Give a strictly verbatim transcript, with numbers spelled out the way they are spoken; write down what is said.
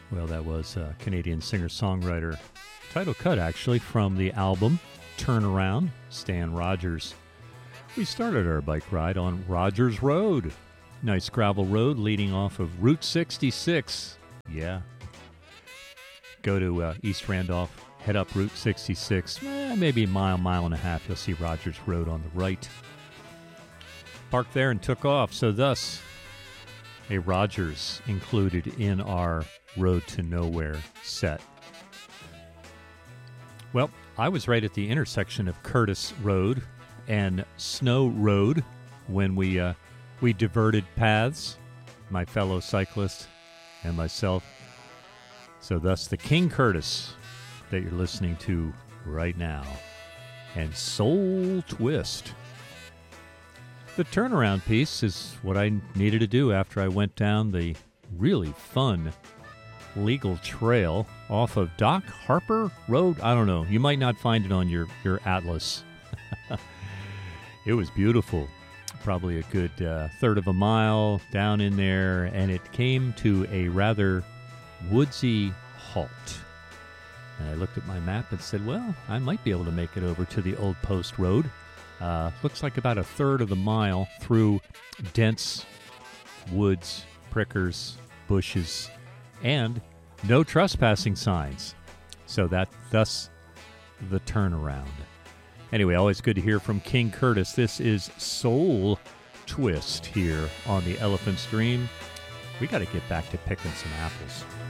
Well, that was a Canadian singer-songwriter. Title cut, actually, from the album Turnaround, Stan Rogers. We started our bike ride on Rogers Road. Nice gravel road leading off of Route sixty-six. Yeah. Go to uh, East Randolph, head up Route sixty-six, eh, maybe a mile, mile and a half. You'll see Rogers Road on the right. Parked there and took off. So thus, a Rogers included in our Road to Nowhere set. Well, I was right at the intersection of Curtis Road and Snow Road when we uh, we diverted paths, my fellow cyclist and myself. So thus the King Curtis that you're listening to right now, and Soul Twist. The turnaround piece is what I needed to do after I went down the really fun legal trail off of Doc Harper Road. I don't know. You might not find it on your, your atlas. It was beautiful. Probably a good uh, third of a mile down in there, and it came to a rather woodsy halt. And I looked at my map and said, well, I might be able to make it over to the Old Post Road. Uh, looks like about a third of the mile through dense woods, prickers, bushes, and no trespassing signs. So that, thus, the turnaround. Anyway, always good to hear from King Curtis. This is Soul Twist here on the Elephant Stream. We got to get back to picking some apples.